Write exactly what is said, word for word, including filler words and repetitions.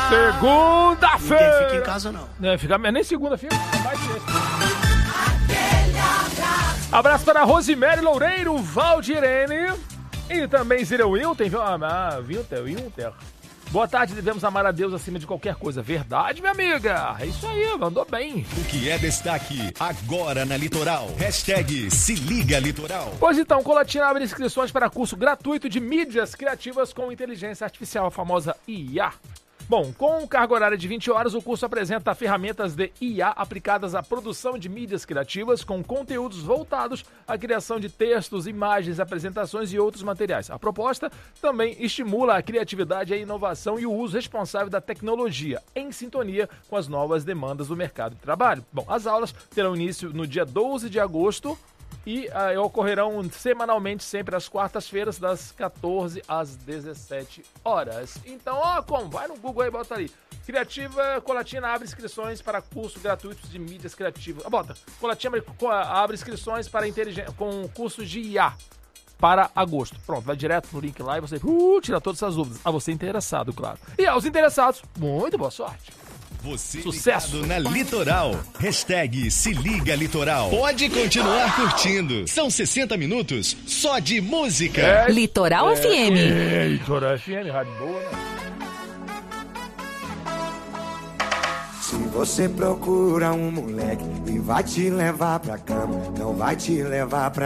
Segunda-feira! Ninguém fica em casa, não. Não, fica, nem segunda-feira, vai ser. Abraço para Rosemary Loureiro, Valdirene e também Zira Wilter. Ah, Wilter, Wilter. Boa tarde, devemos amar a Deus acima de qualquer coisa. Verdade, minha amiga? É isso aí, mandou bem. O que é destaque agora na Litoral? Hashtag Se Liga Litoral. Pois então, Colatina abre inscrições para curso gratuito de mídias criativas com inteligência artificial, a famosa I A. Bom, com carga horária de vinte horas, o curso apresenta ferramentas de I A aplicadas à produção de mídias criativas com conteúdos voltados à criação de textos, imagens, apresentações e outros materiais. A proposta também estimula a criatividade, a inovação e o uso responsável da tecnologia, em sintonia com as novas demandas do mercado de trabalho. Bom, as aulas terão início no dia doze de agosto, e uh, ocorrerão semanalmente, sempre às quartas-feiras, das quatorze às dezessete horas. Então, ó, como? Vai no Google aí, bota ali. Criativa Colatina abre inscrições para cursos gratuitos de mídias criativas. Ah, bota. Colatina abre inscrições para inteligência com cursos de I A para agosto. Pronto, vai direto no link lá e você uh, tira todas essas dúvidas. A você interessado, claro. E aos interessados, muito boa sorte. Você Sucesso na Litoral. Hashtag Se Liga Litoral. Pode continuar curtindo. São sessenta minutos só de música. É, Litoral é, F M. É, Litoral F M, rádio boa, né? Se você procura um moleque e vai te levar pra cama, não vai te levar pra